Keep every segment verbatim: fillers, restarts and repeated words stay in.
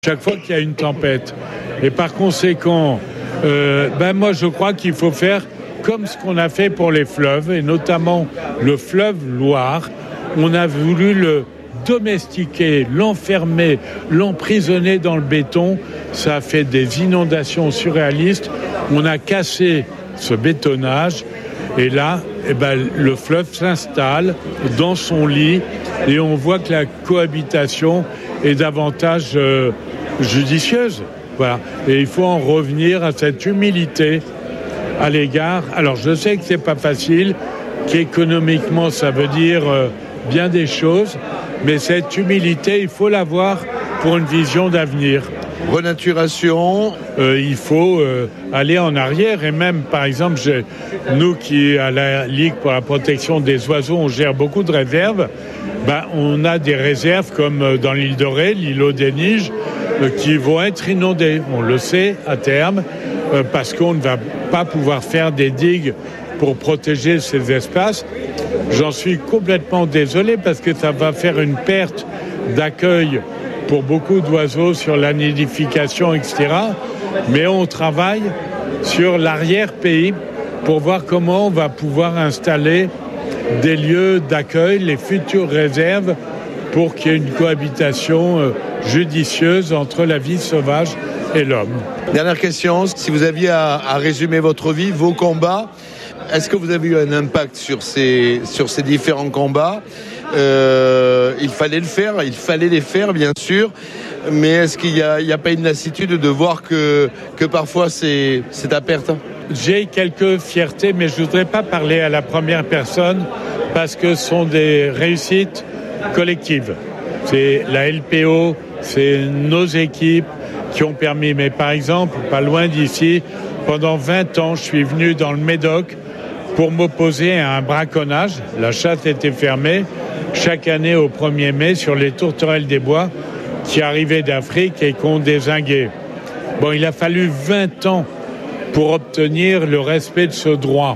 chaque fois qu'il y a une tempête. Et par conséquent, euh, ben moi je crois qu'il faut faire comme ce qu'on a fait pour les fleuves, et notamment le fleuve Loire. On a voulu le domestiquer, l'enfermer, l'emprisonner dans le béton. Ça a fait des inondations surréalistes. On a cassé ce bétonnage. Et là, eh ben, le fleuve s'installe dans son lit et on voit que la cohabitation est davantage euh, judicieuse. Voilà. Et il faut en revenir à cette humilité à l'égard. Alors je sais que c'est pas facile, qu'économiquement ça veut dire euh, bien des choses, mais cette humilité, il faut l'avoir pour une vision d'avenir. Renaturation. Euh, il faut euh, aller en arrière et même, par exemple, j'ai, nous qui, à la Ligue pour la protection des oiseaux, on gère beaucoup de réserves. Ben, on a des réserves comme dans l'île de Ré, l'îlot des Niges, euh, qui vont être inondées. On le sait à terme, euh, parce qu'on ne va pas pouvoir faire des digues pour protéger ces espaces. J'en suis complètement désolé parce que ça va faire une perte d'accueil pour beaucoup d'oiseaux sur la nidification, et cetera. Mais on travaille sur l'arrière-pays pour voir comment on va pouvoir installer des lieux d'accueil, les futures réserves, pour qu'il y ait une cohabitation judicieuse entre la vie sauvage et l'homme. Dernière question, si vous aviez à, à résumer votre vie, vos combats, est-ce que vous avez eu un impact sur ces, sur ces différents combats ? Euh, il fallait le faire, il fallait les faire bien sûr, mais est-ce qu'il n'y a, il y a pas une lassitude de voir que, que parfois c'est, c'est à perte ? J'ai quelques fiertés, mais je ne voudrais pas parler à la première personne parce que ce sont des réussites collectives. C'est la L P O, c'est nos équipes qui ont permis. Mais par exemple, pas loin d'ici, pendant vingt ans, je suis venu dans le Médoc pour m'opposer à un braconnage. La chasse était fermée chaque année au premier mai sur les tourterelles des bois qui arrivaient d'Afrique et qu'on dézinguait. Bon, il a fallu vingt ans pour obtenir le respect de ce droit.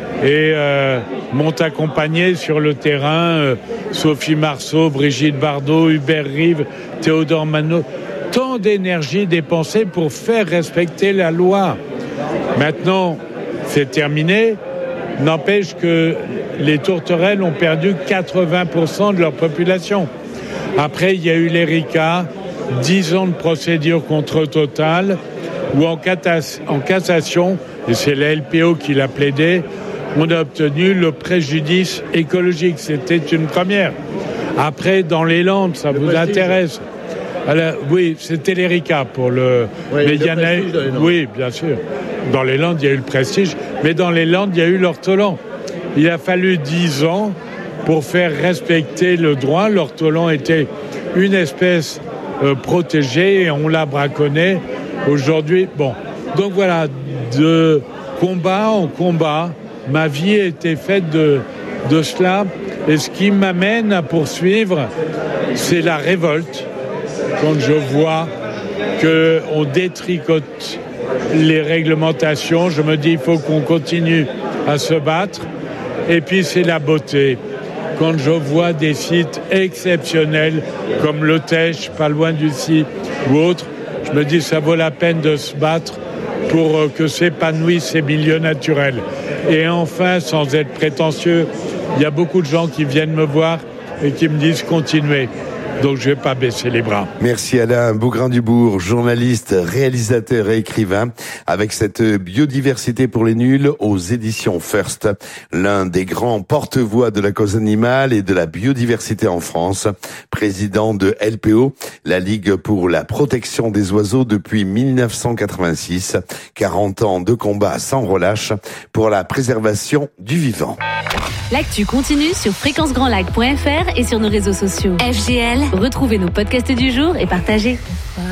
Et euh, m'ont accompagné sur le terrain euh, Sophie Marceau, Brigitte Bardot, Hubert Rive, Théodore Manot. Tant d'énergie dépensée pour faire respecter la loi. Maintenant, c'est terminé. N'empêche que les tourterelles ont perdu quatre-vingts pour cent de leur population. Après, il y a eu l'Erika, dix ans de procédure contre Total, où en, catas- en cassation, et c'est la L P O qui l'a plaidé, on a obtenu le préjudice écologique. C'était une première. Après, dans les Landes, ça le vous prestige. Intéresse. Alors, oui, c'était l'Erika pour le... Oui, mais le il y en a eu... Oui, bien sûr. Dans les Landes, il y a eu le prestige, mais dans les Landes, il y a eu l'ortolan. Il a fallu dix ans pour faire respecter le droit. L'ortolan était une espèce euh, protégée et on l'a braconné. Aujourd'hui, bon. Donc voilà, de combat en combat, ma vie a été faite de, de cela. Et ce qui m'amène à poursuivre, c'est la révolte. Quand je vois qu'on détricote les réglementations, je me dis il faut qu'on continue à se battre. Et puis c'est la beauté. Quand je vois des sites exceptionnels comme le Tèche, pas loin d'ici, ou autre, je me dis ça vaut la peine de se battre pour que s'épanouissent ces milieux naturels. Et enfin, sans être prétentieux, il y a beaucoup de gens qui viennent me voir et qui me disent continuez. Donc je ne vais pas baisser les bras. Merci Alain Bougrain-Dubourg, journaliste, réalisateur et écrivain, avec cette biodiversité pour les nuls aux éditions First, l'un des grands porte-voix de la cause animale et de la biodiversité en France, président de L P O, la Ligue pour la protection des oiseaux depuis mille neuf cent quatre-vingt-six, quarante ans de combat sans relâche pour la préservation du vivant. L'actu continue sur fréquence grand lac point f r et sur nos réseaux sociaux. F G L, retrouvez nos podcasts du jour et partagez.